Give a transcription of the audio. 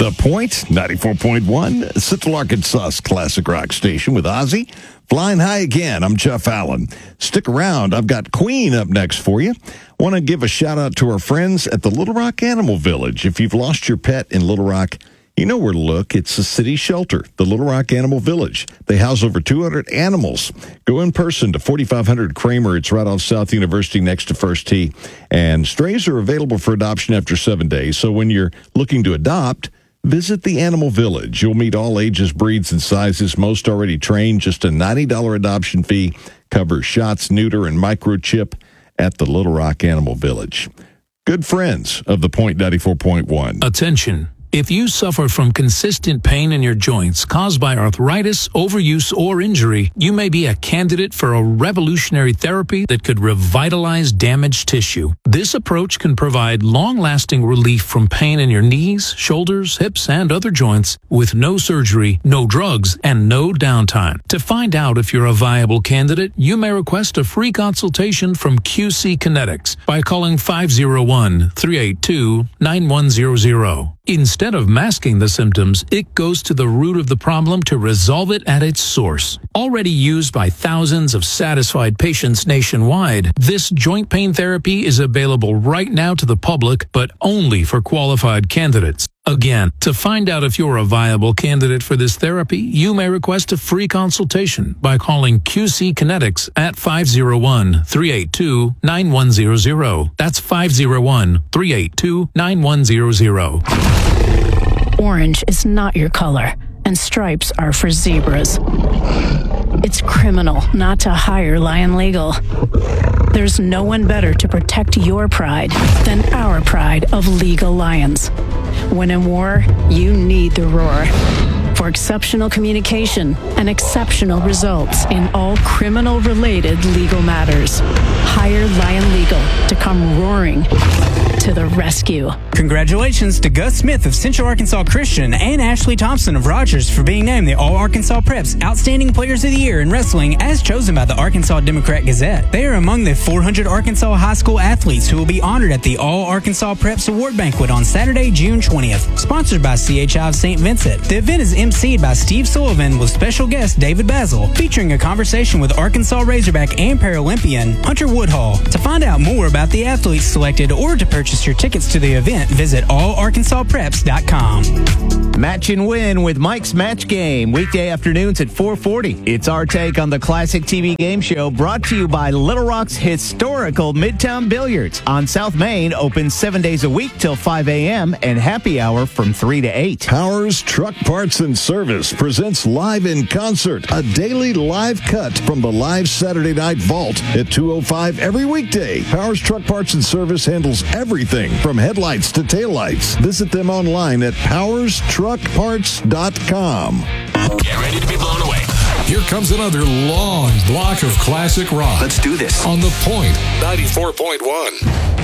The Point, 94.1, Central Arkansas's classic rock station with Ozzy. Flying high again, I'm Jeff Allen. Stick around, I've got Queen up next for you. Want to give a shout out to our friends at the Little Rock Animal Village. If you've lost your pet in Little Rock, you know where to look. It's the city shelter, the Little Rock Animal Village. They house over 200 animals. Go in person to 4500 Kramer. It's right off South University next to First Tee. And strays are available for adoption after 7 days. So when you're looking to adopt, visit the Animal Village. You'll meet all ages, breeds, and sizes. Most already trained. Just a $90 adoption fee. Covers shots, neuter, and microchip at the Little Rock Animal Village. Good friends of the Point 94.1. Attention. If you suffer from consistent pain in your joints caused by arthritis, overuse, or injury, you may be a candidate for a revolutionary therapy that could revitalize damaged tissue. This approach can provide long-lasting relief from pain in your knees, shoulders, hips, and other joints with no surgery, no drugs, and no downtime. To find out if you're a viable candidate, you may request a free consultation from QC Kinetics by calling 501-382-9100. Instead of masking the symptoms, it goes to the root of the problem to resolve it at its source. Already used by thousands of satisfied patients nationwide, this joint pain therapy is available right now to the public, but only for qualified candidates. Again, to find out if you're a viable candidate for this therapy, you may request a free consultation by calling QC Kinetics at 501-382-9100. That's 501-382-9100. Orange is not your color, and stripes are for zebras. It's criminal not to hire Lion Legal. There's no one better to protect your pride than our pride of legal lions. When in war, you need the roar. For exceptional communication and exceptional results in all criminal-related legal matters, hire Lion Legal to come roaring to the rescue. Congratulations to Gus Smith of Central Arkansas Christian and Ashley Thompson of Rogers for being named the All-Arkansas Preps Outstanding Players of the Year in Wrestling as chosen by the Arkansas Democrat-Gazette. They are among the 400 Arkansas high school athletes who will be honored at the All-Arkansas Preps Award Banquet on Saturday, June 20th. Sponsored by CHI of St. Vincent. The event is emceed by Steve Sullivan with special guest David Basil, featuring a conversation with Arkansas Razorback and Paralympian Hunter Woodhall. To find out more about the athletes selected or to purchase your tickets to the event, visit allarkansaspreps.com. Match and Win with Mike's Match Game, weekday afternoons at 4:40. It's our take on the classic TV game show, brought to you by Little Rock's historical Midtown Billiards on South Main, open 7 days a week till 5 a.m. and happy hour from 3 to 8. Powers Truck Parts and Service presents Live in Concert, a daily live cut from the live Saturday Night Vault at 2:05 every weekday. Powers Truck Parts and Service handles everything from headlights to taillights. Visit them online at powerstruckparts.com. Get ready to be blown away. Here comes another long block of classic rock. Let's do this. On The Point, 94.1.